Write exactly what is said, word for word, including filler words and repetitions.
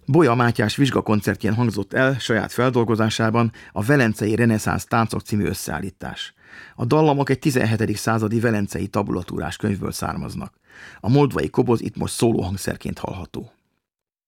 Bolya Mátyás vizsgakoncertjén hangzott el saját feldolgozásában a Velencei Reneszánsz táncok című összeállítás. A dallamok egy tizenhetedik századi velencei tabulatúrás könyvből származnak. A moldvai koboz itt most szólóhangszerként hallható.